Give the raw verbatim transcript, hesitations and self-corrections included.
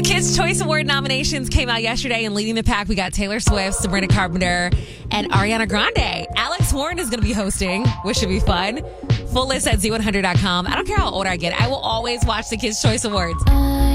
Kids' Choice Award nominations came out yesterday, and leading the pack, we got Taylor Swift, Sabrina Carpenter, and Ariana Grande. Alex Warren is going to be hosting, which should be fun. Full list at Z one hundred dot com. I don't care how old I get. I will always watch the Kids' Choice Awards.